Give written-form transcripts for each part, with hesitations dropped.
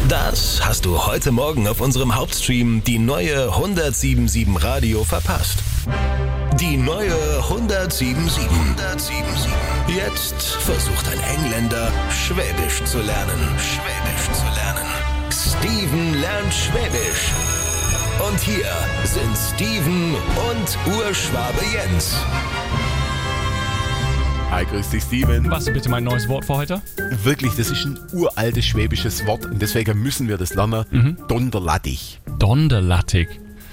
Das hast du heute Morgen auf unserem Hauptstream die neue 107.7 Radio verpasst. Die neue 107.7. Jetzt versucht ein Engländer, Schwäbisch zu lernen. Steven lernt Schwäbisch. Und hier sind Steven und Urschwabe Jens. Hi, grüß dich, Steven. Was ist bitte mein neues Wort für heute? Wirklich, das ist ein uraltes schwäbisches Wort und deswegen müssen wir das lernen. Donderlattig. Donderlattig.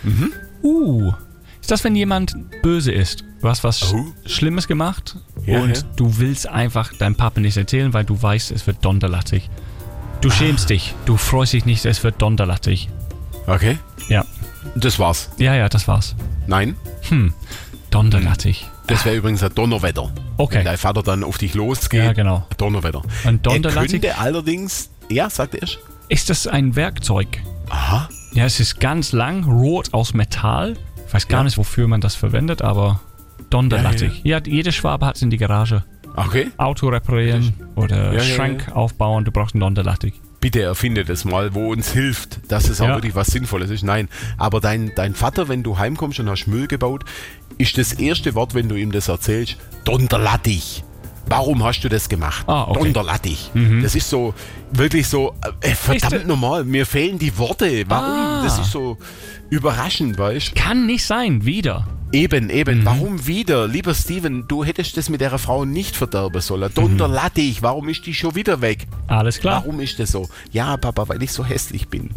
Ist das, wenn jemand böse ist? Du hast was Schlimmes gemacht und du willst einfach deinem Papa nicht erzählen, weil du weißt, es wird donderlattig. Du schämst dich, du freust dich nicht, es wird donderlattig. Okay. Ja. Das war's. Ja, das war's. Nein. Donderlattig. Das wäre übrigens ein Donnerwetter. Okay. Wenn dein Vater dann auf dich losgeht. Ja, genau. Ein Donnerwetter. Ein donderlattig. Er könnte allerdings, sagt er. Ist das ein Werkzeug? Aha. Ja, es ist ganz lang, rot aus Metall. Ich weiß gar nicht, wofür man das verwendet, aber donderlattig. Ja, jede Schwabe hat es in die Garage. Okay. Auto reparieren oder Schrank aufbauen, du brauchst einen donderlattig. Bitte erfinde das mal, wo uns hilft, dass es auch wirklich was Sinnvolles ist. Nein, aber dein Vater, wenn du heimkommst und hast Müll gebaut, ist das erste Wort, wenn du ihm das erzählst, donderlattig. Warum hast du das gemacht? Okay. Donderlattig. Das ist so, wirklich so, verdammt normal. Mir fehlen die Worte. Warum? Das ist so überraschend, weißt du? Kann nicht sein, wieder. Eben. Warum wieder? Lieber Steven, du hättest das mit der Frau nicht verderben sollen. Donderlattig, warum ist die schon wieder weg? Alles klar. Warum ist das so? Ja, Papa, weil ich so hässlich bin.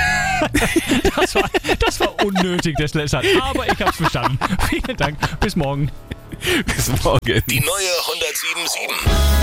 Das war unnötig, das letzte Mal. Aber ich hab's verstanden. Vielen Dank. Bis morgen. Bis morgen. Die neue 107.7.